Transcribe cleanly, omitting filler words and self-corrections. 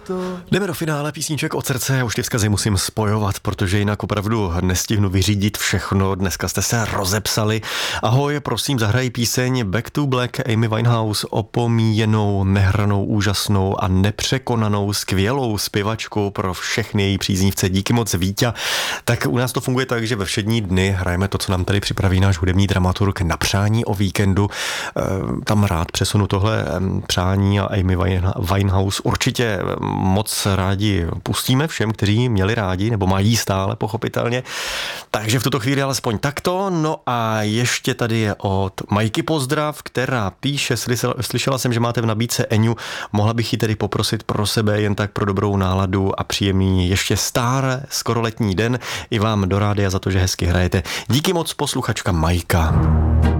Jdeme do finále písniček od srdce, já už ty vzkazy musím spojovat, protože jinak opravdu nestihnu vyřídit všechno, dneska jste se rozepsali. Ahoj, prosím, zahraj píseň Back to Black Amy Winehouse, opomíjenou, nehranou, úžasnou a nepřekonanou skvělou zpěvačku pro všechny její příznivce. Díky moc, Víťa. Tak u nás to funguje tak, že ve všední dny hrajeme to, co nám tady připraví náš hudební dramaturg na přání o víkendu. Tam rád přesunu tohle přání a Amy Winehouse určitě moc rádi pustíme všem, kteří měli rádi, nebo mají stále, pochopitelně. Takže v tuto chvíli alespoň takto. No a ještě tady je od Majky pozdrav, která píše, slyšela jsem, že máte v nabídce Eňu, mohla bych ji tedy poprosit pro sebe jen tak pro dobrou náladu a příjemný ještě skoro letní den. I vám do rádia za to, že hezky hrajete. Díky moc, posluchačka Majka.